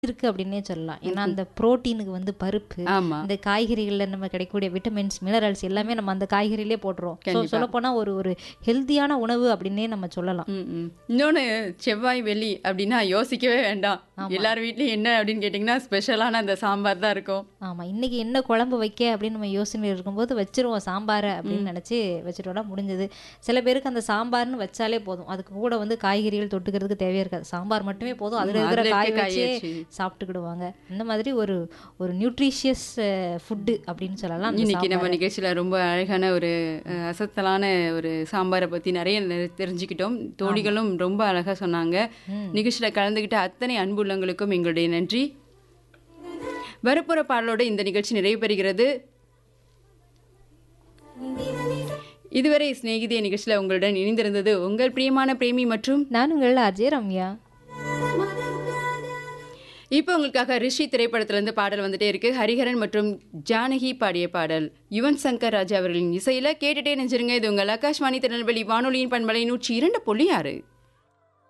இருக்கு அப்படின்னே சொல்லலாம். ஏன்னா அந்த புரோட்டீனுக்கு வந்து பருப்பு, ஆமா. இந்த காய்கறிகள்ல நம்ம கிடைக்கக்கூடிய விட்டமின்ஸ், மினரல்ஸ் எல்லாமே நம்ம அந்த காய்கறியிலே போட்டுருவோம். கண்டிப்பா. சொல்லப்போனா ஒரு ஒரு ஹெல்த்தியான உணவு அப்படின்னே நம்ம சொல்லலாம். இன்னொன்னு செவ்வாய், வெள்ளி அப்படின்னா யோசிக்கவே வேண்டாம். ஆமா. எல்லார் வீட்லயும் என்ன அப்படின்னு கேட்டிங்கன்னா, ஸ்பெஷலான அந்த சாம்பார் தான் இருக்கும். ஆமா. இன்னைக்கு என்ன குழம்பு வைக்க அப்படின்னு நம்ம யோசனை இருக்கும்போது வச்சுருவோம் சாம்பார அப்படின்னு நினைச்சு வச்சுட்டோம்னா முடிஞ்சது. சில பேருக்கு அந்த சாம்பார்ன்னு வச்சாலே போதும். அதுக்கு கூட வந்து காய்கறிகள் தொட்டுக்கிறதுக்கு தேவையே இருக்காது. சாம்பார் மட்டுமே போதும். அதுல இருக்கிற அதுல காய் இருக்க வச்சே காயை வச்சு. சாப்பிட்டுக்கிடுவாங்க. இந்த மாதிரி ஒரு ஒரு நியூட்ரிஷியஸ் ஃபுட்டு அப்படின்னு சொல்லலாம் அந்த இன்னைக்கு நம்ம சாம்பார. நிகழ்ச்சியில ரொம்ப அழகான ஒரு அசத்தலான ஒரு சாம்பாரை பத்தி நிறைய தெரிஞ்சுக்கிட்டோம். தோழிகளும் ரொம்ப அழகா சொன்னாங்க. நிகழ்ச்சியில கலந்துகிட்ட அத்தனை அன்புள்ளங்களுக்கும் எங்களுடைய நன்றி. வரப்புற பாடலோட இந்த நிகழ்ச்சி நிறைவு பெறுகிறது. இதுவரை சிநேகிதிய நிகழ்ச்சியில உங்களுடன் இணைந்திருந்தது உங்கள் பிரியமான பிரேமி மற்றும் நான் உங்கள் அஜய் ரம்யா. இப்போ உங்களுக்காக ரிஷி திரைப்படத்திலிருந்து பாடல் வந்துட்டே இருக்கு. ஹரிஹரன் மற்றும் ஜானகி பாடிய பாடல் யுவன் சங்கர் ராஜா அவர்களின் இசையில கேட்டுட்டே நெஞ்சிருங்க. இது உங்கள் ஆகாஷ்வாணி திருநெல்வேலி வானொலியின் பண்பலை 102.6.